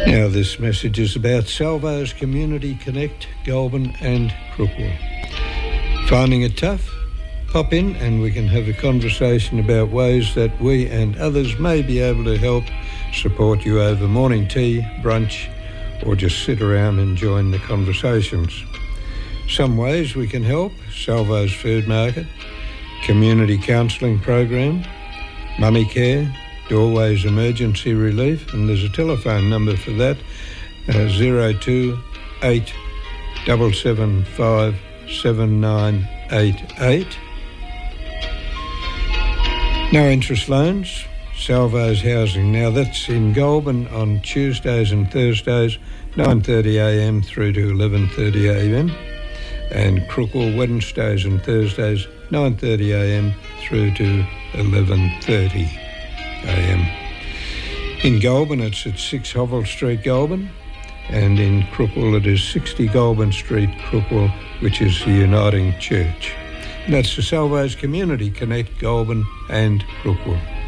Now this message is about Salvo's Community Connect, Goulburn and Crookwell. Finding it tough? Pop in and we can have a conversation about ways that we and others may be able to help support you over morning tea, brunch, or just sit around and join the conversations. Some ways we can help: Salvo's Food Market, Community Counselling Program, Money Care, Doorways Emergency Relief, and there's a telephone number for that, 028 775 7988. No interest loans, Salvo's Housing. Now that's in Goulburn on Tuesdays and Thursdays, 9:30am through to 11:30am, and Crookwell Wednesdays and Thursdays, 9:30am through to 11:30am. In Goulburn it's at 6 Hovell Street, Goulburn, and in Crookwell it is 60 Goulburn Street, Crookwell, which is the Uniting Church. And that's the Salvo's Community Connect, Goulburn and Crookwell.